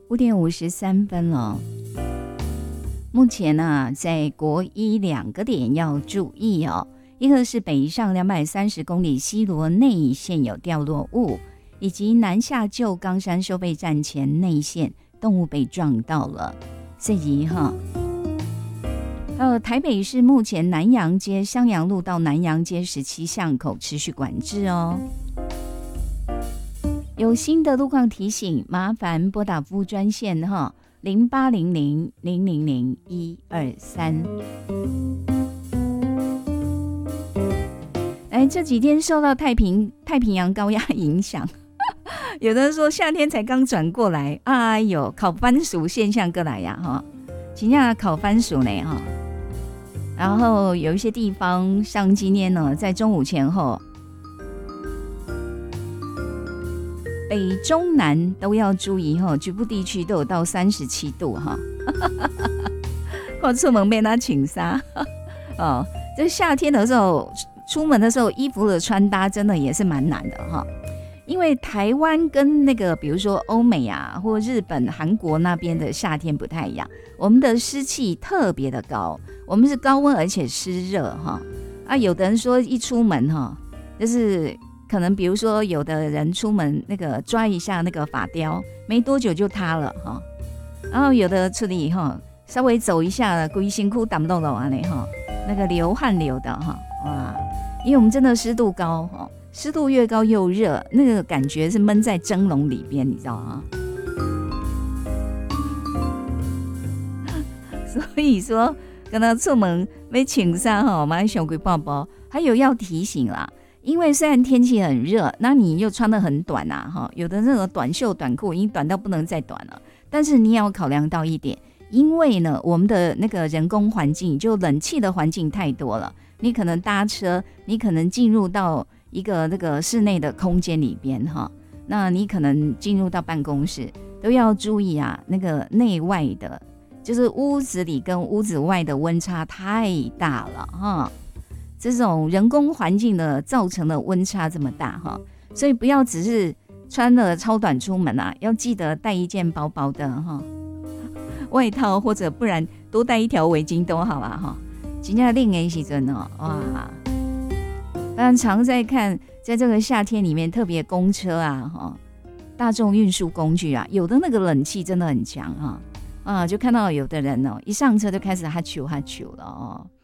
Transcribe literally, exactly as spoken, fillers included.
五点五十三分了。目前呢、啊，在国一两个点要注意哦，一个是北上两百三十公里西螺内线有掉落物，以及南下旧冈山收费站前内线动物被撞到了，这集哈。还有台北市目前南阳街襄阳路到南阳街十七巷口持续管制哦。有新的路况提醒，麻烦拨打服务专线哈，零八零零零零零一二三。哎，这几天受到太平太平洋高压影响，有的人说夏天才刚转过来，哎呦，烤番薯现象过来呀哈，真正烤番薯呢哈。然后有一些地方，像今天呢，在中午前后，北中南都要注意哈，局部地区都有到三十七度哈。我出门被他请杀哦，这夏天的时候，出门的时候衣服的穿搭真的也是蛮难的哈。因为台湾跟那个比如说欧美啊或日本韩国那边的夏天不太一样，我们的湿气特别的高，我们是高温而且湿热哈啊，有的人说一出门哈，就是可能比如说有的人出门那个抓一下那个发雕，没多久就塌了哈，然后有的出来以后稍微走一下规身躯挡到了啊嘞哈，那个流汗流的哈哇，因为我们真的湿度高哈。湿度越高又热，那个感觉是闷在蒸笼里边，你知道吗？所以说，跟他出门要穿上哈，买小鬼包包。还有要提醒啦，因为虽然天气很热，那你又穿得很短啊哈，有的那个短袖短裤已经短到不能再短了。但是你也要考量到一点，因为呢，我们的那个人工环境，就冷气的环境太多了，你可能搭车，你可能进入到一个那个室内的空间里边哈，那你可能进入到办公室都要注意啊，那个内外的，就是屋子里跟屋子外的温差太大了哈。这种人工环境的造成的温差这么大哈，所以不要只是穿了超短出门啊，要记得带一件薄薄的哈外套，或者不然多带一条围巾都好啊哈。真的冷的时阵哦，哇！但常在看，在这个夏天里面，特别公车啊，哈，大众运输工具啊，有的那个冷气真的很强啊，啊，就看到有的人哦，一上车就开始哈啾哈啾了哦，